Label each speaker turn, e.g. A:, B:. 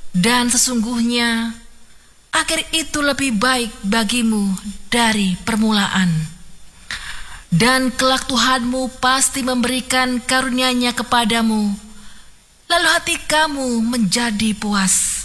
A: Dan sesungguhnya akhir itu lebih baik bagimu dari permulaan. Dan kelak Tuhanmu pasti memberikan karunia-Nya kepadamu, lalu hati kamu menjadi puas.